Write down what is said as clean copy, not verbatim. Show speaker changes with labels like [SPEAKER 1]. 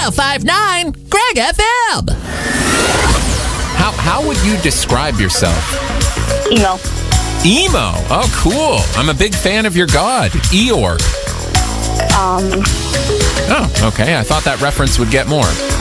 [SPEAKER 1] 1059 Greg FM.
[SPEAKER 2] How would you describe yourself?
[SPEAKER 3] Emo.
[SPEAKER 2] Emo. Oh, cool. I'm a big fan of your god, Eeyore. Oh, okay. I thought that reference would get more.